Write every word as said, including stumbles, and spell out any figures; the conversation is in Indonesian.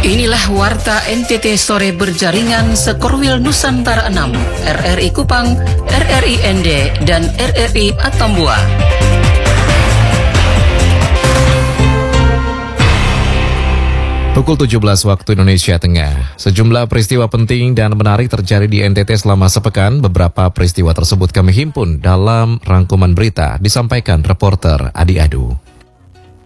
Inilah Warta N T T Sore Berjaringan Sekorwil Nusantara enam, R R I Kupang, R R I N D, dan R R I Atambua. Pukul tujuh belas waktu Indonesia Tengah. Sejumlah peristiwa penting dan menarik terjadi di N T T selama sepekan. Beberapa peristiwa tersebut kami himpun dalam rangkuman berita, disampaikan reporter Adi Adu.